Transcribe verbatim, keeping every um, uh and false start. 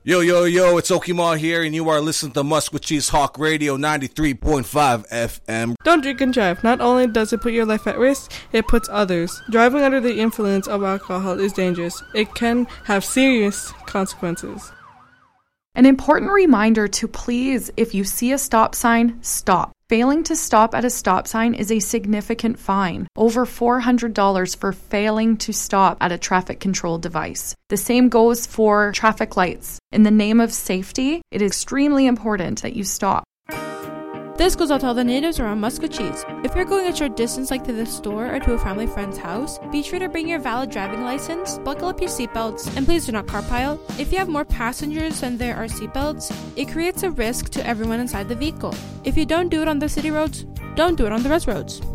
Yo, yo, yo, it's Okimar here, and you are listening to Musk with Cheese Hawk Radio ninety-three point five F M. Don't drink and drive. Not only does it put your life at risk, it puts others. Driving under the influence of alcohol is dangerous. It can have serious consequences. An important reminder to please, if you see a stop sign, stop. Failing to stop at a stop sign is a significant fine, over four hundred dollars for failing to stop at a traffic control device. The same goes for traffic lights. In the name of safety, it is extremely important that you stop. This goes out to all the natives around Musk with Cheese. If you're going a short distance like to the store or to a family friend's house, be sure to bring your valid driving license, buckle up your seatbelts, and please do not carpile. If you have more passengers than there are seatbelts, it creates a risk to everyone inside the vehicle. If you don't do it on the city roads, don't do it on the rest roads.